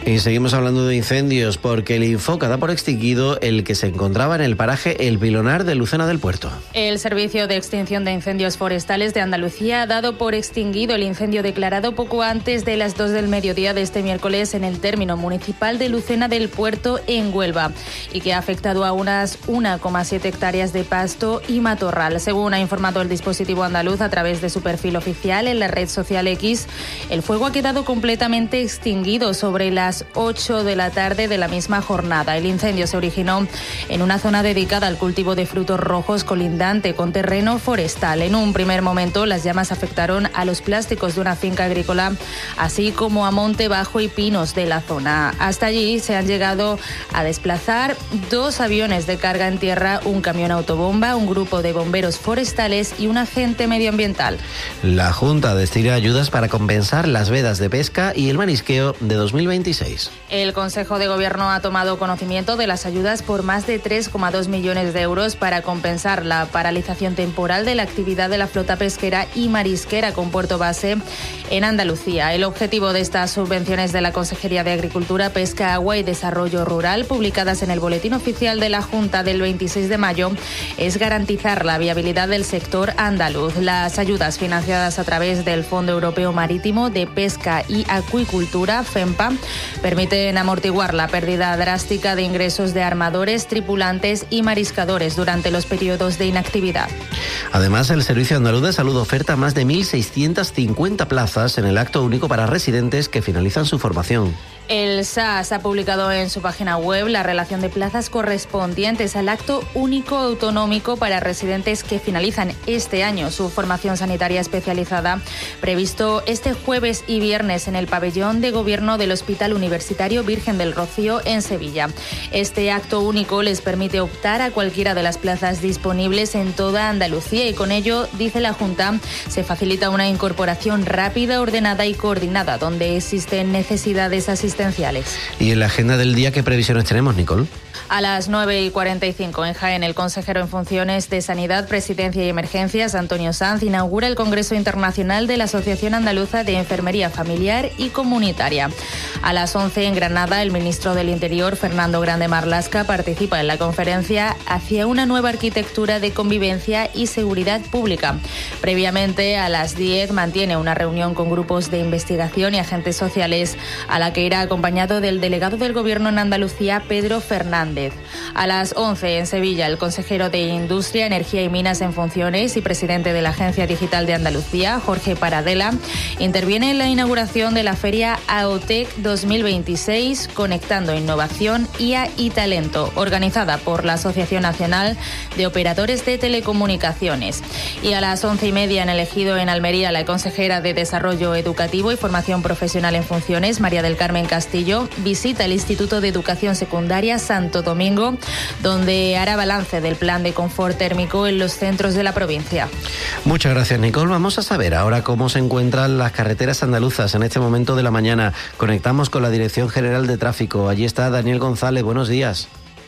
Y seguimos hablando de incendios porque el Infoca da por extinguido el que se encontraba en el paraje El Pilonar de Lucena del Puerto. El Servicio de Extinción de Incendios Forestales de Andalucía ha dado por extinguido el incendio declarado poco antes de las 2 del mediodía de este miércoles en el término municipal de Lucena del Puerto, en Huelva, y que ha afectado a unas 1,7 hectáreas de pasto y matorral. Según ha informado el dispositivo andaluz a través de su perfil oficial en la red social X, el fuego ha quedado completamente extinguido sobre las 8 de la tarde de la misma jornada. El incendio se originó en una zona dedicada al cultivo de frutos rojos colindante con terreno forestal. En un primer momento, las llamas afectaron a los plásticos de una finca agrícola, así como a monte bajo y pinos de la zona. Hasta allí se han llegado a desplazar 2 aviones de carga en tierra, un camión autobomba, un grupo de bomberos forestales y un agente medioambiental. La Junta destina ayudas para compensar las vedas de pesca y el marisqueo de 2026. El Consejo de Gobierno ha tomado conocimiento de las ayudas por más de 3,2 millones de euros para compensar la paralización temporal de la actividad de la flota pesquera y marisquera con puerto base en Andalucía. El objetivo de estas subvenciones de la Consejería de Agricultura, Pesca, Agua y Desarrollo Rural, publicadas en el Boletín Oficial de la Junta del 26 de mayo, es garantizar la viabilidad del sector andaluz. Las ayudas financiadas a través del Fondo Europeo Marítimo de Pesca y Acuicultura, FEMPA, permiten amortiguar la pérdida drástica de ingresos de armadores, tripulantes y mariscadores durante los periodos de inactividad. Además, el Servicio Andaluz de Salud oferta más de 1.650 plazas en el acto único para residentes que finalizan su formación. El SAS ha publicado en su página web la relación de plazas correspondientes al acto único autonómico para residentes que finalizan este año su formación sanitaria especializada, previsto este jueves y viernes en el pabellón de gobierno del Hospital Universitario Virgen del Rocío en Sevilla. Este acto único les permite optar a cualquiera de las plazas disponibles en toda Andalucía y con ello, dice la Junta, se facilita una incorporación rápida, ordenada y coordinada donde existen necesidades asistenciales. ¿Y en la agenda del día qué previsiones tenemos, Nicole? A las 9:45 en Jaén, el consejero en funciones de Sanidad, Presidencia y Emergencias, Antonio Sanz, inaugura el Congreso Internacional de la Asociación Andaluza de Enfermería Familiar y Comunitaria. A las 11 en Granada, el ministro del Interior, Fernando Grande Marlaska, participa en la conferencia Hacia una nueva arquitectura de convivencia y seguridad pública. Previamente, a las 10 mantiene una reunión con grupos de investigación y agentes sociales, a la que irá acompañado del delegado del Gobierno en Andalucía, Pedro Fernández. A las 11 en Sevilla, el consejero de Industria, Energía y Minas en funciones y presidente de la Agencia Digital de Andalucía, Jorge Paradela, interviene en la inauguración de la feria AOTEC 2026, Conectando Innovación, IA y Talento, organizada por la Asociación Nacional de Operadores de Telecomunicaciones. Y a las 11:30 en el Ejido, en Almería, la consejera de Desarrollo Educativo y Formación Profesional en funciones, María del Carmen Castillo, visita el Instituto de Educación Secundaria Santo Domingo, donde hará balance del plan de confort térmico en los centros de la provincia. Muchas gracias, Nicole. Vamos a saber ahora cómo se encuentran las carreteras andaluzas en este momento de la mañana. Conectamos con la Dirección General de Tráfico. Allí está Daniel González. Buenos días.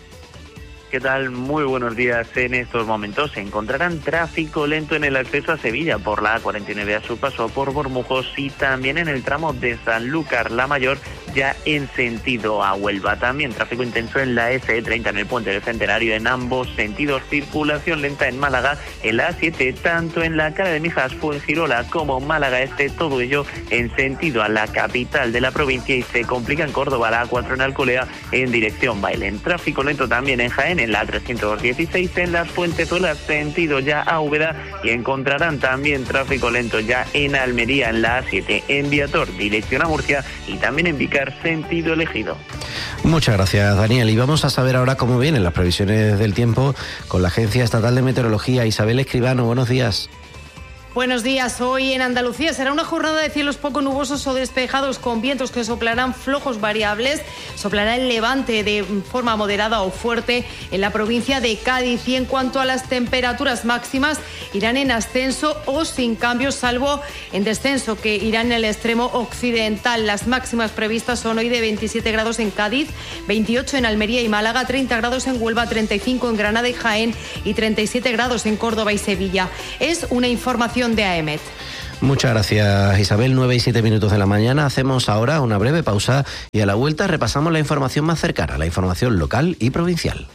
¿Qué tal? Muy buenos días. En estos momentos se encontrarán tráfico lento en el acceso a Sevilla por la A49 a su paso por Bormujos y también en el tramo de Sanlúcar la Mayor ya en sentido a Huelva. También tráfico intenso en la S30 en el Puente del Centenario en ambos sentidos. Circulación lenta en Málaga en la A7, tanto en la Cara de Mijas, Fuengirola como Málaga Este, todo ello en sentido a la capital de la provincia, y se complica en Córdoba la A4 en Alcolea en dirección Bailén. Tráfico lento también en Jaén en la A316 en Las Fuentezuelas sentido ya a Úbeda, y encontrarán también tráfico lento ya en Almería en la A7 en Viator dirección a Murcia y también en Vicar sentido Elegido. Muchas gracias, Daniel. Y vamos a saber ahora cómo vienen las previsiones del tiempo con la Agencia Estatal de Meteorología. Isabel Escribano, buenos días. Buenos días. Hoy en Andalucía será una jornada de cielos poco nubosos o despejados con vientos que soplarán flojos variables. Soplará el levante de forma moderada o fuerte en la provincia de Cádiz. Y en cuanto a las temperaturas máximas, irán en ascenso o sin cambios, salvo en descenso, que irán en el extremo occidental. Las máximas previstas son hoy de 27 grados en Cádiz, 28 en Almería y Málaga, 30 grados en Huelva, 35 en Granada y Jaén y 37 grados en Córdoba y Sevilla. Es una información de AEMET. Muchas gracias, Isabel. 9:07 de la mañana. Hacemos ahora una breve pausa y a la vuelta repasamos la información más cercana, la información local y provincial.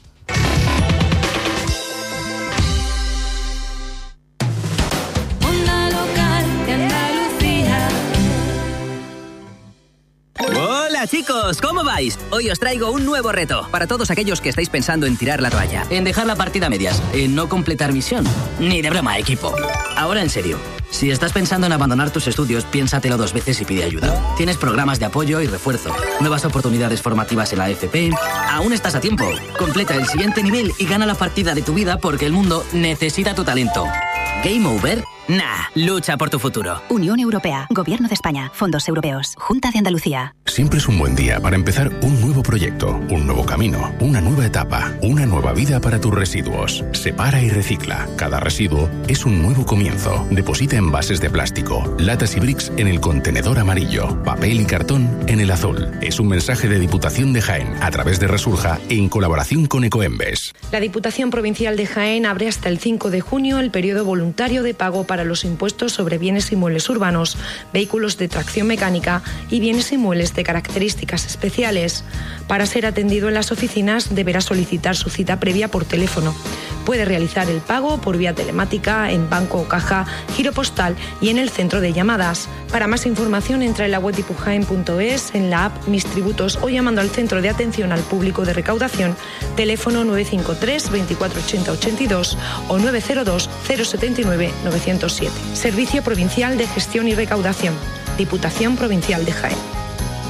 Hola chicos, ¿cómo vais? Hoy os traigo un nuevo reto para todos aquellos que estáis pensando en tirar la toalla, en dejar la partida a medias, en no completar misión. Ni de broma, equipo. Ahora en serio, si estás pensando en abandonar tus estudios, piénsatelo 2 veces y pide ayuda. Tienes programas de apoyo y refuerzo, nuevas oportunidades formativas en la FP. Aún estás a tiempo. Completa el siguiente nivel y gana la partida de tu vida porque el mundo necesita tu talento. ¿Game over? Nah, lucha por tu futuro. Unión Europea, Gobierno de España, Fondos Europeos, Junta de Andalucía. Siempre es un buen día para empezar un nuevo proyecto, un nuevo camino, una nueva etapa, una nueva vida para tus residuos. Separa y recicla. Cada residuo es un nuevo comienzo. Deposita envases de plástico, latas y bricks en el contenedor amarillo, papel y cartón en el azul. Es un mensaje de Diputación de Jaén a través de Resurja en colaboración con Ecoembes. La Diputación Provincial de Jaén abre hasta el 5 de junio el periodo voluntario de pago para los impuestos sobre bienes inmuebles urbanos, vehículos de tracción mecánica y bienes inmuebles de características especiales. Para ser atendido en las oficinas deberá solicitar su cita previa por teléfono. Puede realizar el pago por vía telemática, en banco o caja, giro postal y en el centro de llamadas. Para más información entra en la web dipujaen.es, en la app Mis Tributos o llamando al Centro de Atención al Público de Recaudación, teléfono 953 24 80 82 o 902 079 907. Servicio Provincial de Gestión y Recaudación, Diputación Provincial de Jaén.